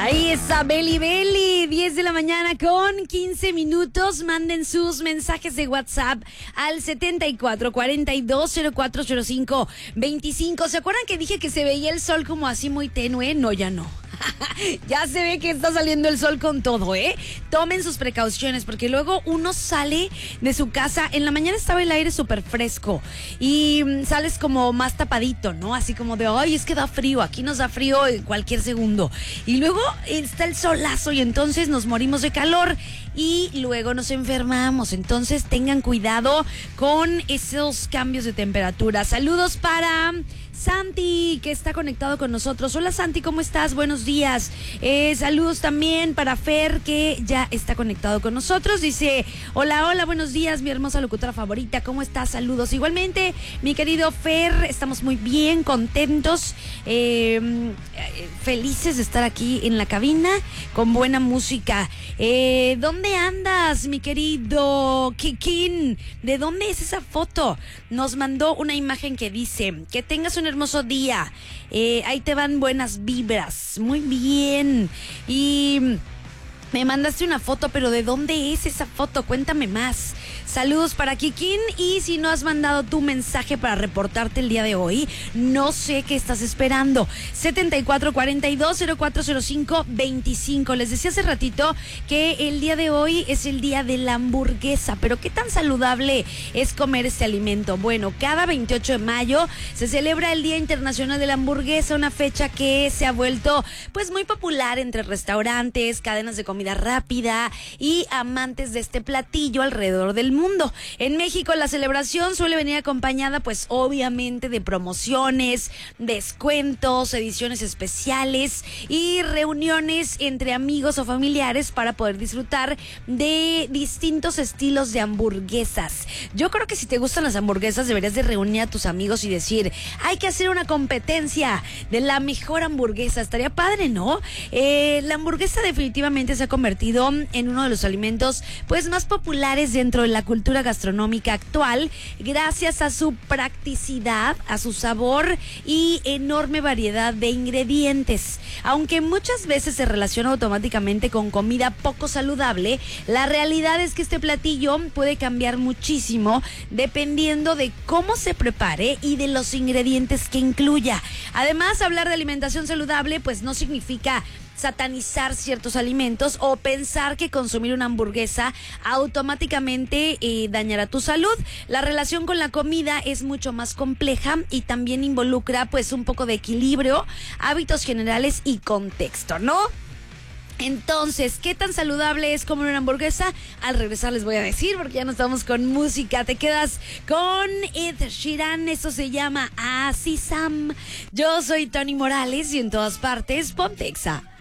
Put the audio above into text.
Ahí está Beli Beli, 10 de la mañana con 15 minutos. Manden sus mensajes de WhatsApp al 74 42 04 05 25. ¿Se acuerdan que dije que se veía el sol como así muy tenue? No, ya no. Ya se ve que está saliendo el sol con todo, ¿eh? Tomen sus precauciones porque luego uno sale de su casa. En la mañana estaba el aire súper fresco y sales como más tapadito, ¿no? Así como de, ay, es que da frío. Aquí nos da frío en cualquier segundo. Y luego está el solazo y entonces nos morimos de calor y luego nos enfermamos. Entonces tengan cuidado con esos cambios de temperatura. Saludos para Santi, que está conectado con nosotros. Hola Santi, ¿cómo estás? Buenos días. Saludos también para Fer, que ya está conectado con nosotros. Dice, hola, buenos días, mi hermosa locutora favorita. ¿Cómo estás? Saludos. Igualmente, mi querido Fer, estamos muy bien, contentos, felices de estar aquí en la cabina con buena música. ¿Dónde andas, mi querido Kikín? ¿De dónde es esa foto? Nos mandó una imagen que dice, que tengas un hermoso día. Ahí te van buenas vibras. Muy bien. Y me mandaste una foto, pero ¿de dónde es esa foto? Cuéntame más. Saludos para Kikín, y si no has mandado tu mensaje para reportarte el día de hoy, no sé qué estás esperando. 74 42 04 05 25. Les decía hace ratito que el día de hoy es el día de la hamburguesa, pero ¿qué tan saludable es comer este alimento? Bueno, cada 28 de mayo se celebra el Día Internacional de la Hamburguesa, una fecha que se ha vuelto pues muy popular entre restaurantes, cadenas de comida rápida y amantes de este platillo alrededor del mundo. En México la celebración suele venir acompañada pues obviamente de promociones, descuentos, ediciones especiales y reuniones entre amigos o familiares para poder disfrutar de distintos estilos de hamburguesas. Yo creo que si te gustan las hamburguesas deberías de reunir a tus amigos y decir, hay que hacer una competencia de la mejor hamburguesa. Estaría padre, ¿no? La hamburguesa definitivamente se ha convertido en uno de los alimentos pues más populares dentro de la cultura gastronómica actual, gracias a su practicidad, a su sabor y enorme variedad de ingredientes. Aunque muchas veces se relaciona automáticamente con comida poco saludable, la realidad es que este platillo puede cambiar muchísimo dependiendo de cómo se prepare y de los ingredientes que incluya. Además, hablar de alimentación saludable pues no significa satanizar ciertos alimentos o pensar que consumir una hamburguesa automáticamente dañará tu salud. La relación con la comida es mucho más compleja y también involucra pues un poco de equilibrio, hábitos generales y contexto, ¿no? Entonces, ¿qué tan saludable es comer una hamburguesa? Al regresar les voy a decir, porque ya nos estamos con música. Te quedas con Ed Sheeran, eso se llama Así Sam. Yo soy Tony Morales y en todas partes, ponte Exa.